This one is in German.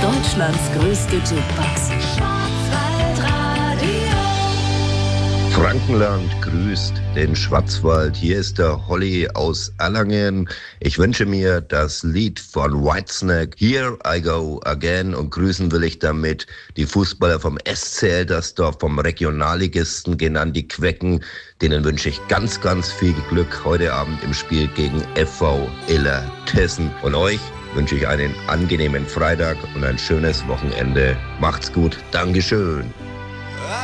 Deutschlands größte Jukebox. Frankenland grüßt den Schwarzwald. Hier ist der Holly aus Erlangen. Ich wünsche mir das Lied von Whitesnake, Here I Go Again, und grüßen will ich damit die Fußballer vom SC Eldersdorf, vom Regionalligisten genannt, die Quecken. Denen wünsche ich ganz, ganz viel Glück heute Abend im Spiel gegen FV Illertissen. Und euch wünsche ich einen angenehmen Freitag und ein schönes Wochenende. Macht's gut. Dankeschön.